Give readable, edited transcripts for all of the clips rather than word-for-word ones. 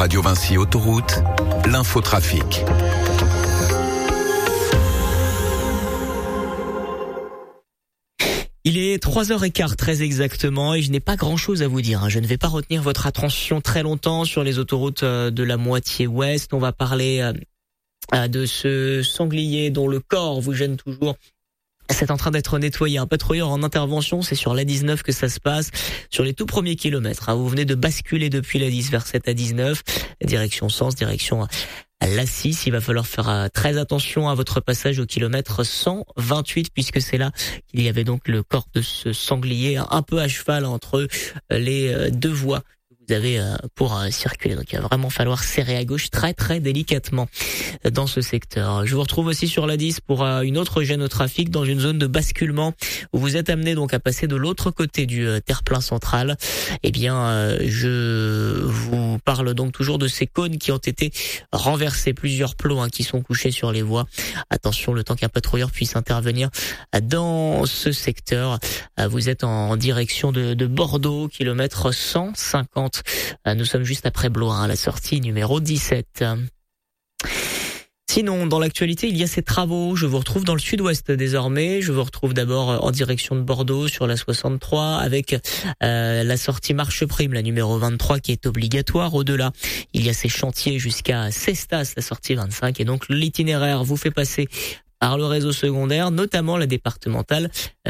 Radio Vinci Autoroute, l'infotrafic. Il est 3h15 très exactement et je n'ai pas grand-chose à vous dire. Je ne vais pas retenir votre attention très longtemps sur les autoroutes de la moitié ouest. On va parler de ce sanglier dont le corps vous gêne toujours. C'est en train d'être nettoyé. Un patrouilleur en intervention, c'est sur l'A19 que ça se passe, sur les tout premiers kilomètres. Vous venez de basculer depuis l'A10 vers cette A19, direction Sens, direction l'A6. Il va falloir faire très attention à votre passage au kilomètre 128, puisque c'est là qu'il y avait donc le corps de ce sanglier un peu à cheval entre les deux voies. Vous avez pour circuler, donc il va vraiment falloir serrer à gauche très très délicatement dans ce secteur. Je vous retrouve aussi sur la 10 pour une autre gêne au trafic dans une zone de basculement où vous êtes amené donc à passer de l'autre côté du terre-plein central. Eh bien, je vous parle donc toujours de ces cônes qui ont été renversés, plusieurs plots qui sont couchés sur les voies. Attention, le temps qu'un patrouilleur puisse intervenir dans ce secteur. Vous êtes en direction de Bordeaux, kilomètre 150. Nous sommes juste après Blois, la sortie numéro 17. Sinon, dans l'actualité, il y a ces travaux. Je vous retrouve dans le sud-ouest désormais. Je vous retrouve d'abord en direction de Bordeaux sur la 63 avec la sortie Marche Prime, la numéro 23 qui est obligatoire. Au-delà, il y a ces chantiers jusqu'à Cestas, la sortie 25. Et donc l'itinéraire vous fait passer par le réseau secondaire, notamment la départementale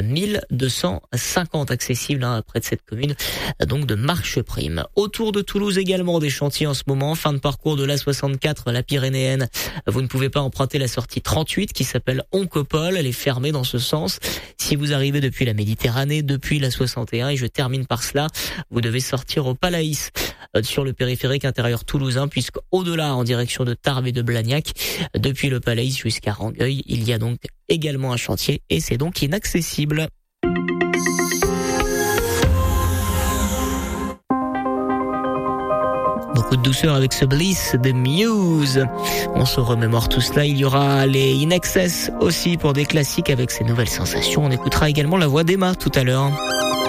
1250 accessible près de cette commune, donc de Marche Prime. Autour de Toulouse également des chantiers en ce moment, fin de parcours de l'A64, la Pyrénéenne. Vous ne pouvez pas emprunter la sortie 38 qui s'appelle Oncopole, elle est fermée dans ce sens. Si vous arrivez depuis la Méditerranée, depuis la 61, et je termine par cela, vous devez sortir au Palaïs sur le périphérique intérieur toulousain, puisque au-delà, en direction de Tarbes et de Blagnac, depuis le Palaïs jusqu'à Rangueil, il y a donc également un chantier et c'est donc inaccessible. Beaucoup de douceur avec ce Bliss de Muse. On se remémore tout cela. Il y aura les In Excess aussi pour des classiques avec ces nouvelles sensations. On écoutera également la voix d'Emma tout à l'heure.